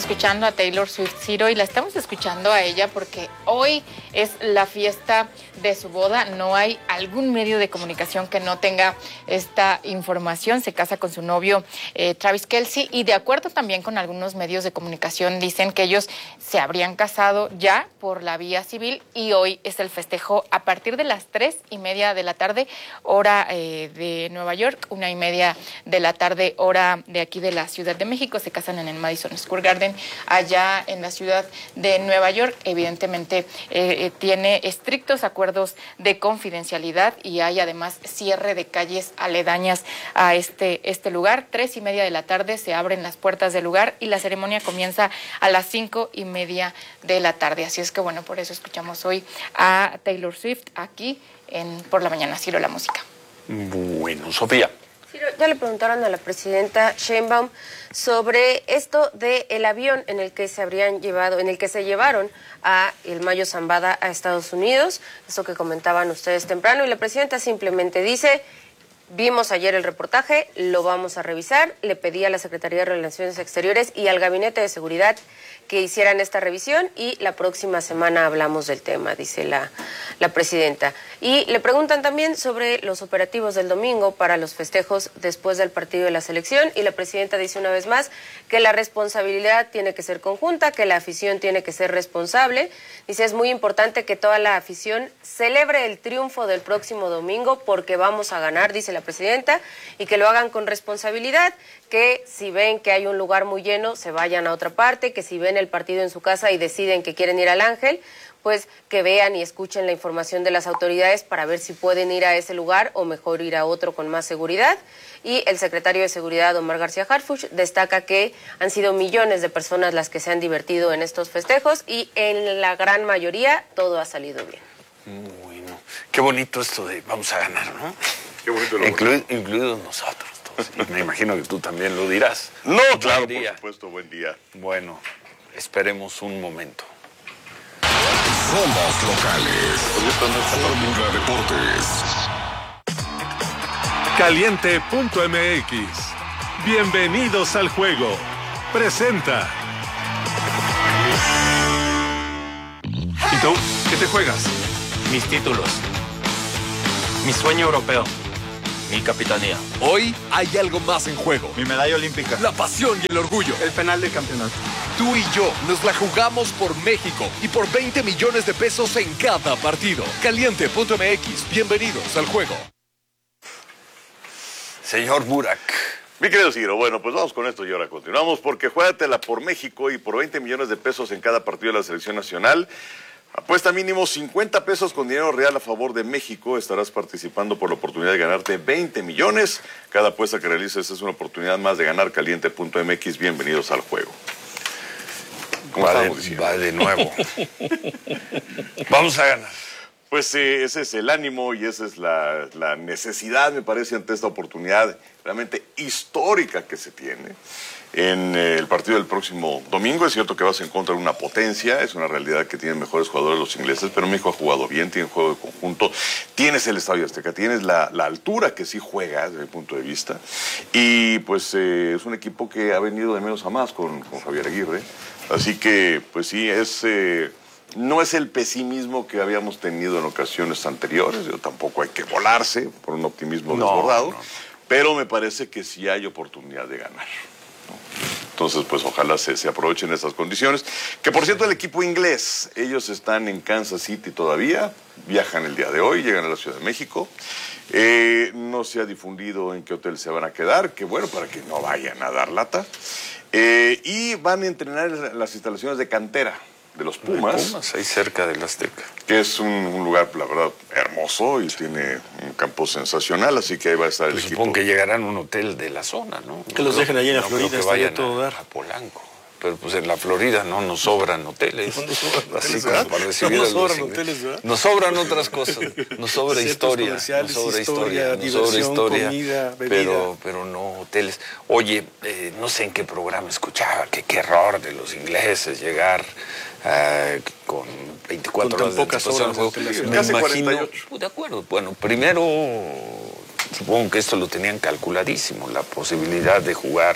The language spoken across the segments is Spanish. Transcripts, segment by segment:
escuchando a Taylor Swift, Ciro, y la estamos escuchando a ella porque hoy es la fiesta de su boda. No hay algún medio de comunicación que no tenga esta información. Se casa con su novio Travis Kelce, y de acuerdo también con algunos medios de comunicación dicen que ellos se habrían casado ya por la vía civil, y hoy es el festejo a partir de las 3:30 de la tarde, hora de Nueva York, 1:30 de la tarde, hora de aquí de la Ciudad de México. Se casan en el Madison Square Garden, allá en la ciudad de Nueva York. Evidentemente tiene estrictos acuerdos de confidencialidad y hay además cierre de calles aledañas a este lugar. 3:30 de la tarde se abren las puertas del lugar y la ceremonia comienza a las 5:30 de la tarde. Así es que bueno, por eso escuchamos hoy a Taylor Swift aquí en Por la Mañana. Ciro, la música. Bueno, Sofía. Ya le preguntaron a la presidenta Sheinbaum sobre esto del avión en el que se llevaron a el Mayo Zambada a Estados Unidos, eso que comentaban ustedes temprano, y la presidenta simplemente dice: vimos ayer el reportaje, lo vamos a revisar. Le pedí a la Secretaría de Relaciones Exteriores y al Gabinete de Seguridad que hicieran esta revisión y la próxima semana hablamos del tema, dice la presidenta. Y le preguntan también sobre los operativos del domingo para los festejos después del partido de la selección, y la presidenta dice una vez más que la responsabilidad tiene que ser conjunta, que la afición tiene que ser responsable. Dice: es muy importante que toda la afición celebre el triunfo del próximo domingo porque vamos a ganar, dice la presidenta, y que lo hagan con responsabilidad, que si ven que hay un lugar muy lleno, se vayan a otra parte, que si ven el partido en su casa y deciden que quieren ir al Ángel, pues que vean y escuchen la información de las autoridades para ver si pueden ir a ese lugar o mejor ir a otro con más seguridad. Y el secretario de Seguridad, Omar García Harfuch, destaca que han sido millones de personas las que se han divertido en estos festejos y en la gran mayoría todo ha salido bien. Bueno, qué bonito esto de vamos a ganar, ¿no? Qué bonito lo Incluidos nosotros todos. Y me imagino que tú también lo dirás. No, claro, por supuesto, buen día. Bueno, esperemos un momento. Somos locales. Fórmula Deportes. Caliente.mx. Bienvenidos al juego. Presenta. ¿Y tú? ¿Qué te juegas? Mis títulos. Mi sueño europeo. Mi capitanía. Hoy hay algo más en juego. Mi medalla olímpica. La pasión y el orgullo. El penal de campeonato. Tú y yo nos la jugamos por México y por 20 millones de pesos en cada partido. Caliente.mx. Bienvenidos al juego. Señor Burak. Mi querido Ciro, bueno, pues vamos con esto y ahora continuamos, porque juégatela por México y por 20 millones de pesos en cada partido de la selección nacional. Apuesta mínimo 50 pesos con dinero real a favor de México. Estarás participando por la oportunidad de ganarte 20 millones. Cada apuesta que realices es una oportunidad más de ganar. Caliente.mx. Bienvenidos al juego. Va de nuevo. Vamos a ganar. Pues ese es el ánimo y esa es la necesidad, me parece, ante esta oportunidad realmente histórica que se tiene en el partido del próximo domingo. Es cierto que vas en contra de una potencia, es una realidad que tienen mejores jugadores los ingleses, pero México ha jugado bien, tiene juego de conjunto, tienes el Estadio Azteca, tienes la altura que sí juega desde mi punto de vista, y pues es un equipo que ha venido de menos a más con Javier Aguirre, así que pues sí, no es el pesimismo que habíamos tenido en ocasiones anteriores. Tampoco hay que volarse por un optimismo desbordado, pero me parece que sí hay oportunidad de ganar, ¿no? Entonces, pues ojalá se aprovechen esas condiciones. Que por cierto, el equipo inglés, ellos están en Kansas City todavía, viajan el día de hoy, llegan a la Ciudad de México. No se ha difundido en qué hotel se van a quedar, que bueno, para que no vayan a dar lata. Y van a entrenar en las instalaciones de cantera de los Pumas, ahí cerca del Azteca. Que es un lugar, la verdad, hermoso y tiene un campo sensacional, así que ahí va a estar el equipo. Supongo que llegarán a un hotel de la zona, ¿no? Que los dejen allí en la Florida, estaría todo dar. A Polanco. Pero pues en la Florida no nos sobran hoteles. Así como para recibir no nos sobran hoteles, ¿verdad? Nos sobran otras cosas. Nos sobra historia. Nos sobra historia. Nos sobra historia. Comida, bebida. Pero no hoteles. Oye, no sé en qué programa escuchaba que qué error de los ingleses llegar con 24 horas de anticipación. Casi 48. De acuerdo. Bueno, primero, supongo que esto lo tenían calculadísimo, la posibilidad de jugar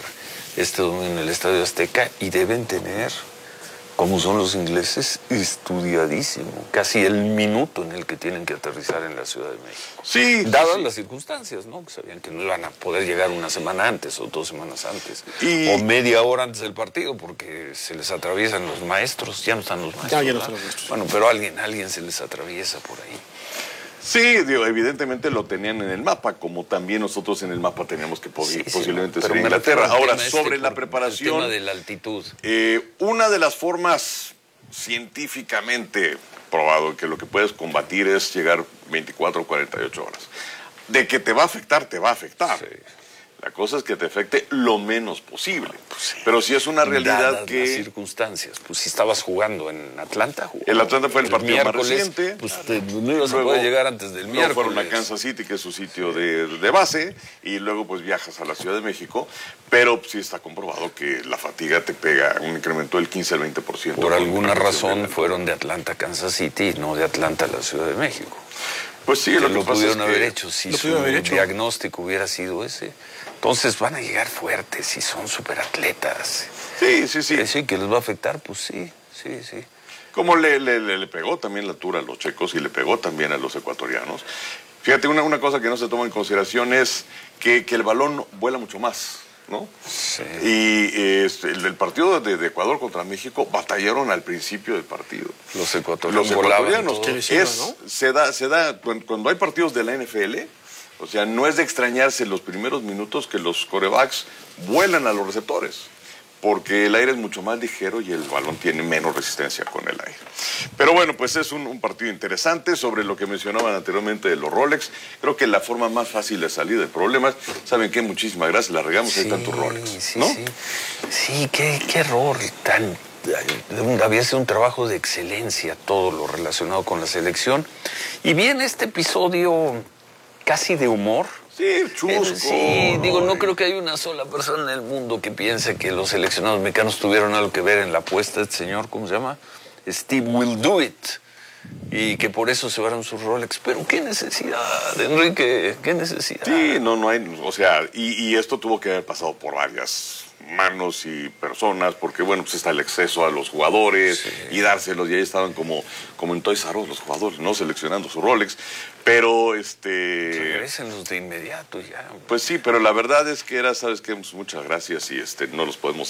este domingo en el Estadio Azteca y deben tener, como son los ingleses, estudiadísimo, casi el minuto en el que tienen que aterrizar en la Ciudad de México. Sí. Dadas las circunstancias, ¿no? Que sabían que no iban a poder llegar una semana antes o 2 semanas antes. O media hora antes del partido, porque se les atraviesan los maestros. Ya no están los maestros. Ya no están los maestros. Bueno, pero alguien se les atraviesa por ahí. Sí, digo, evidentemente lo tenían en el mapa, como también nosotros en el mapa teníamos que posiblemente ser Inglaterra. Ahora, sobre la preparación, el tema de la altitud. Una de las formas científicamente probado que lo que puedes combatir es llegar 24 o 48 horas. De que te va a afectar, te va a afectar. Sí. La cosa es que te afecte lo menos posible. Pues sí. Pero sí es una realidad dadas que... las circunstancias. Pues si estabas jugando en Atlanta... El Atlanta fue el partido más reciente. Pues no ibas a poder llegar antes del miércoles. Fueron a Kansas City, que es su sitio de base, y luego pues viajas a la Ciudad de México. Pero sí está comprobado que la fatiga te pega un incremento del 15 al 20%. Por alguna razón fueron de Atlanta a Kansas City y no de Atlanta a la Ciudad de México. Pues sí, que lo pudieron haber hecho si su diagnóstico hubiera sido ese. Entonces van a llegar fuertes y son superatletas. Sí. Sí, que les va a afectar, pues sí. Como le pegó también la altura a los checos y le pegó también a los ecuatorianos. Fíjate, una cosa que no se toma en consideración es que el balón vuela mucho más, ¿no? Sí. Y el partido de Ecuador contra México batallaron al principio del partido. Los ecuatorianos. Se da cuando hay partidos de la NFL, o sea, no es de extrañarse los primeros minutos que los quarterbacks vuelan a los receptores, porque el aire es mucho más ligero y el balón tiene menos resistencia con el aire. Pero bueno, pues es un partido interesante. Sobre lo que mencionaban anteriormente de los Rolex, creo que la forma más fácil de salir de problemas, ¿saben qué? Muchísimas gracias, la regamos, ahí están tus Rolex, ¿no? Sí, qué error tan... Había sido un trabajo de excelencia todo lo relacionado con la selección. Y viene este episodio casi de humor. Sí, chusco. Sí, digo, no creo que haya una sola persona en el mundo que piense que los seleccionados mexicanos tuvieron algo que ver en la apuesta de este señor, ¿cómo se llama? Steve Will Do It. Y que por eso se llevaron sus Rolex. Pero qué necesidad, Enrique, qué necesidad. Sí, no hay, o sea, y esto tuvo que haber pasado por varias manos y personas, porque bueno, pues está el exceso a los jugadores y dárselos, y ahí estaban como en Toys R Us los jugadores, ¿no? Seleccionando su Rolex, pero regrésenlos de inmediato ya. Pues sí, pero la verdad es que ¿sabes qué? Muchas gracias y no los podemos